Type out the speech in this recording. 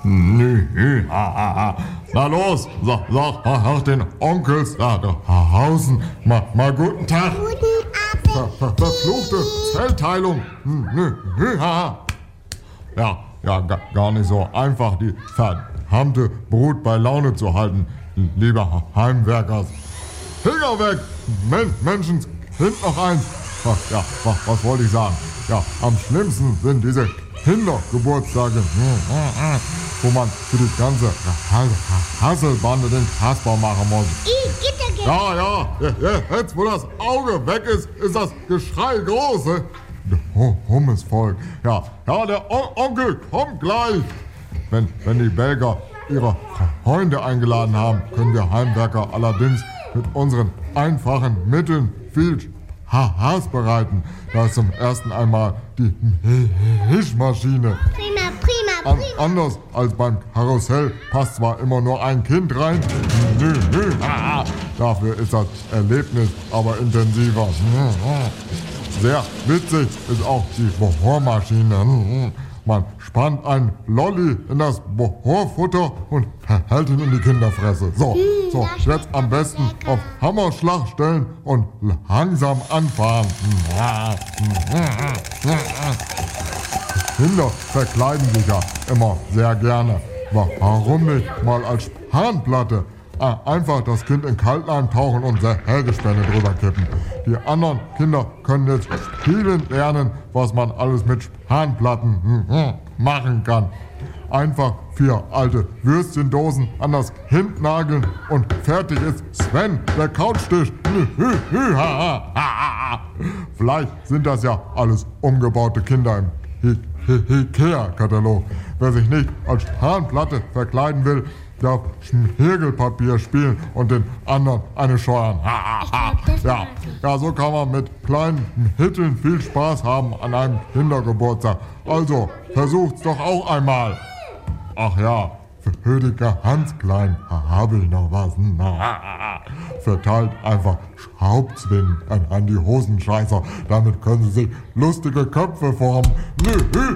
Na los, sag den Onkels da draußen mal guten Tag. Guten Abend. Verfluchte Zellteilung. Ja, gar nicht so einfach, die verdammte Brut bei Laune zu halten, lieber Heimwerkers. Finger weg, Menschenskind noch eins. Ja, was wollte ich sagen? Ja, am schlimmsten sind diese Kindergeburtstage, wo man für die ganze Hasselbande den Kasper machen muss. Ja, jetzt wo das Auge weg ist, ist das Geschrei groß. Dummes Volk. Ja, der Onkel kommt gleich. Wenn die Belgier ihre Freunde eingeladen haben, können wir Heimwerker allerdings mit unseren einfachen Mitteln viel Spaß bereiten. Da ist zum ersten einmal die Mischmaschine. Prima. Anders als beim Karussell passt zwar immer nur ein Kind rein, dafür ist das Erlebnis aber intensiver. Sehr witzig ist auch die Bohrmaschine. Man spannt einen Lolli in das Bohrfutter und hält ihn in die Kinderfresse. So, jetzt am besten auf Hammerschlag stellen und langsam anfahren. Kinder verkleiden sich ja immer sehr gerne. Warum nicht mal als Spanplatte? Einfach das Kind in Kaltleim tauchen und Sägespäne drüber kippen. Die anderen Kinder können jetzt spielen lernen, was man alles mit Spanplatten machen kann. Einfach 4 alte Würstchendosen an das Kind nageln und fertig ist Sven, der Couchtisch. Vielleicht sind das ja alles umgebaute Kinder im Ikea-Katalog. Wer sich nicht als Spanplatte verkleiden will, darf Schmirgelpapier spielen und den anderen eine scheuern. Ja, so kann man mit kleinen Mitteln viel Spaß haben an einem Kindergeburtstag. Also, versucht's doch auch einmal. Ach ja, für die ganz Kleinen habe ich noch was. Verteilt einfach Schraubzwingen an die Hosenscheißer. Damit können sie sich lustige Köpfe formen.